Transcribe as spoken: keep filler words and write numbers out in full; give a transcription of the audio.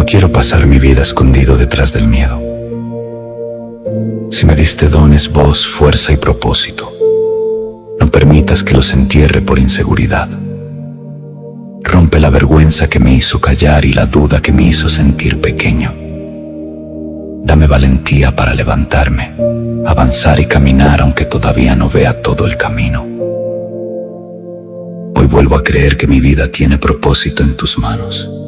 No quiero pasar mi vida escondido detrás del miedo. Si me diste dones, voz, fuerza y propósito, no permitas que los entierre por inseguridad. Rompe la vergüenza que me hizo callar y la duda que me hizo sentir pequeño. Dame valentía para levantarme, avanzar y caminar aunque todavía no vea todo el camino. Hoy vuelvo a creer que mi vida tiene propósito en tus manos.